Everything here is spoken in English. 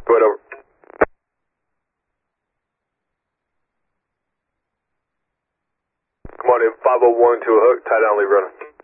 Go ahead, over. Come on in, 501 to a hook, tie down, leave running.